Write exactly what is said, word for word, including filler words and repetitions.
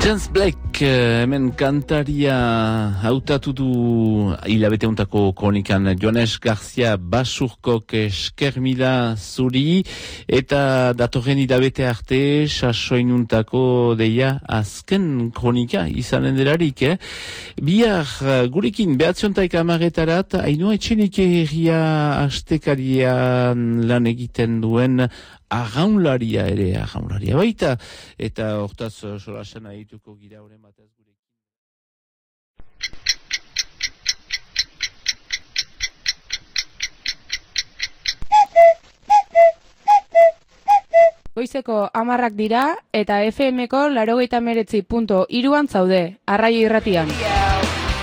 James Blake, hemen kantaria hautatu du hilabete untako kronikan Jones Garcia Basurkok esker mila zuri, eta datorren hilabete arte sasoinuntako deia azken kronika izanen delarik, eh? Bihar gurekin behatziontaik amaretarat, hainua etxenekeria astekarian lan egiten duen arraunlaria ere, arraunlaria baita, eta hortaz solasan ahituko gira horren batez gurekin. Goizeko hamarrak dira eta F M ko laurogeita hemeretzi puntu hiruan zaude, Arraio Irratian.